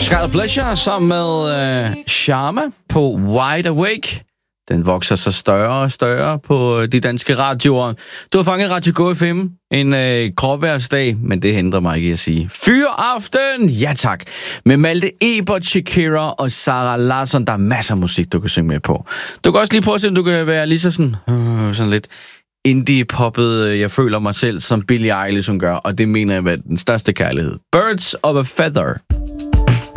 Scarlet Pleasure sammen med Sharma på Wide Awake. Den vokser så større og større på de danske radioer. Du har fanget Radio Go FM en gråværsdag, men det hindrer mig ikke at sige Fyraften! Ja tak! Med Malte Ebert, Shakira og Sarah Larsson. Der er masser af musik, du kan synge med på. Du kan også lige prøve at se, om du kan være lige så sådan lidt indie-poppet. Jeg føler mig selv som Billie Eilish, hun gør, og det mener jeg med den største kærlighed. Birds of a Feather.